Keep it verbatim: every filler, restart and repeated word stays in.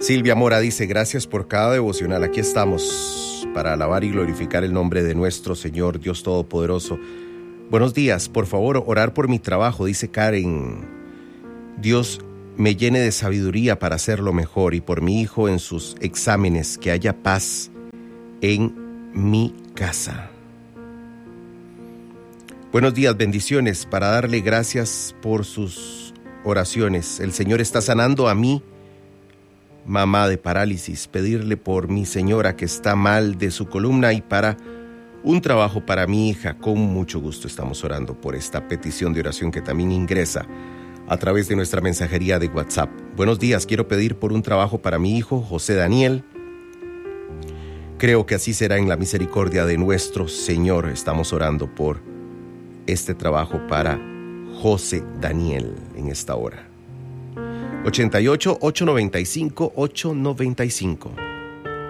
Silvia Mora dice, gracias por cada devocional. Aquí estamos para alabar y glorificar el nombre de nuestro Señor, Dios Todopoderoso. Buenos días, por favor, orar por mi trabajo, dice Karen. Dios me llene de sabiduría para hacerlo mejor, y por mi hijo en sus exámenes, que haya paz en mi casa. Buenos días, bendiciones, para darle gracias por sus oraciones. El Señor está sanando a mí, mamá de parálisis, pedirle por mi señora que está mal de su columna y para un trabajo para mi hija. Con mucho gusto estamos orando por esta petición de oración que también ingresa a través de nuestra mensajería de WhatsApp. Buenos días, quiero pedir por un trabajo para mi hijo José Daniel. Creo que así será en la misericordia de nuestro Señor. Estamos orando por este trabajo para José Daniel en esta hora. ochenta y ocho, ochocientos noventa y cinco, ochocientos noventa y cinco.